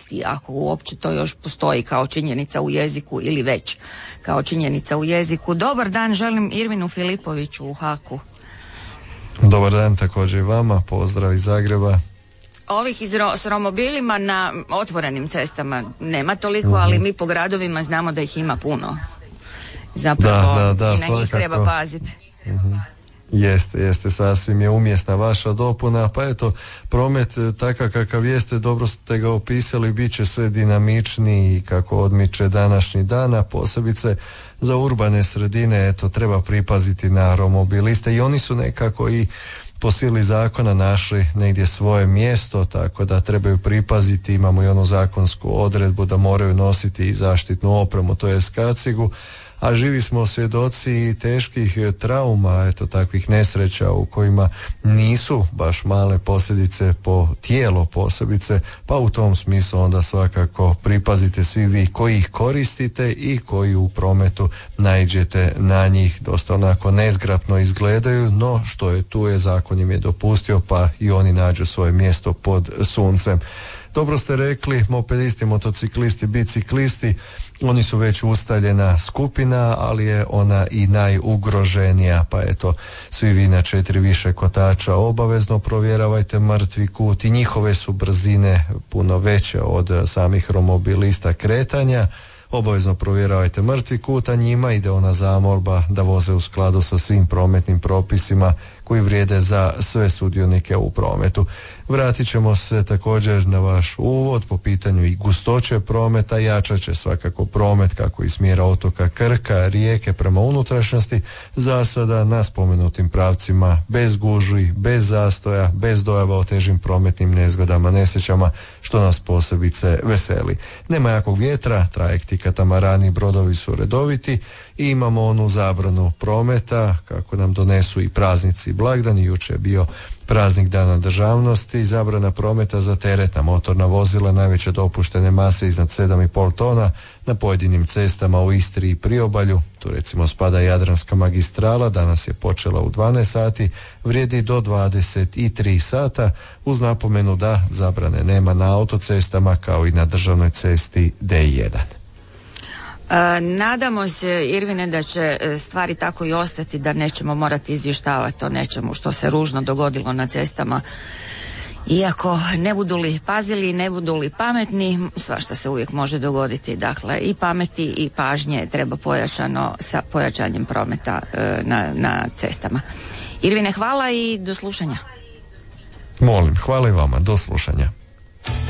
koristi, ako uopće to još postoji kao činjenica u jeziku ili već kao činjenica u jeziku. Dobar dan, želim Irvinu Filipoviću u Haku. Dobar dan također i vama, pozdrav iz Zagreba. Ovih s romobilima na otvorenim cestama nema toliko, ali mi po gradovima znamo da ih ima puno. Zapravo da, i na njih treba paziti. Jeste, sasvim je umjesna vaša dopuna, pa eto, promet takav kakav jeste, dobro ste ga opisali, bit će sve dinamičniji kako odmiče današnji dan, a posebice za urbane sredine, eto, treba pripaziti na romobiliste i oni su nekako i po sili zakona našli negdje svoje mjesto, tako da trebaju pripaziti, imamo i onu zakonsku odredbu da moraju nositi i zaštitnu opremu, to je kacigu, a živi smo svjedoci teških trauma, eto takvih nesreća u kojima nisu baš male posljedice po tijelo posebice, pa u tom smislu onda svakako pripazite svi vi koji ih koristite i koji u prometu naiđete na njih. Dosta onako nezgrapno izgledaju, no što je tu je, zakon im je dopustio, pa i oni nađu svoje mjesto pod suncem. Dobro ste rekli, mopedisti, motociklisti, biciklisti, oni su već ustaljena skupina, ali je ona i najugroženija, pa eto, svi vi na 4 više kotača obavezno provjeravajte mrtvi kut i njihove su brzine puno veće od samih romobilista kretanja. Obavezno provjeravajte mrtvi kut, a njima ide ona zamolba da voze u skladu sa svim prometnim propisima koji vrijede za sve sudionike u prometu. Vratit ćemo se također na vaš uvod po pitanju i gustoće prometa, jačat će svakako promet kako iz smjera otoka Krka, Rijeke prema unutrašnjosti, za sada na spomenutim pravcima bez gužvi, bez zastoja, bez dojava o težim prometnim nezgodama, nesrećama, što nas posebice veseli. Nema jakog vjetra, trajekti, katamarani, brodovi su redoviti i imamo onu zabranu prometa kako nam donesu i praznici i blagdani. Jučer je bio praznik Dana državnosti, zabrana prometa za teretna motorna vozila najveće dopuštene mase iznad 7,5 tona na pojedinim cestama u Istri i Priobalju. Tu recimo spada Jadranska magistrala, danas je počela u 12 sati, vrijedi do 23 sata, uz napomenu da zabrane nema na autocestama kao i na državnoj cesti D1. Nadamo se, Irvine, da će stvari tako i ostati, da nećemo morati izvještavati o nečemu što se ružno dogodilo na cestama. Iako ne budu li pazili, ne budu li pametni, svašta se uvijek može dogoditi. Dakle, i pameti i pažnje treba pojačano sa pojačanjem prometa na cestama. Irvine, hvala i do slušanja. Molim, hvala i vama, do slušanja.